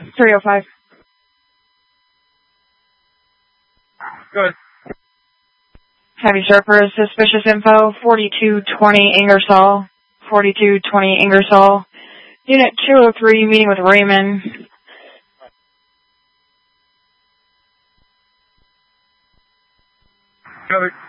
305. Good. Heavy Sharper, suspicious info, 4220 Ingersoll. 4220 Ingersoll. Unit 203, meeting with Raymond. Another